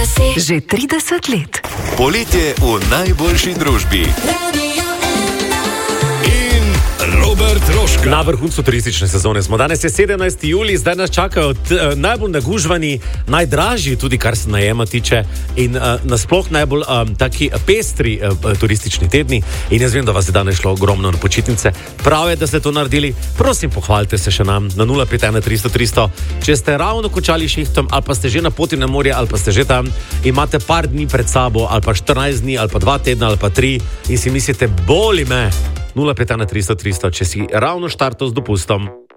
Že 30 let. Poletje v najboljši družbi. Robert Rožka. Na vrhuncu turistične sezone smo. Danes je 17. julij, zdaj nas čakajo najbolj nagužvani, najdražji tudi, kar se najema tiče in nasploh najbolj taki pestri turistični tedni. In jaz vem, da vas je danes šlo ogromno na počitnice. Prav je, da ste to naredili. Prosim, pohvalite se še nam na 051 300 300. Če ste ravno končali šihtom, ali pa ste že na poti na morje, ali pa ste že tam, imate par dni pred sabo, ali pa 14 dni, ali pa 2 tedna, ali pa 3 in si mislite, boli me. 051 300 300, če si ravno štartov z dopustom.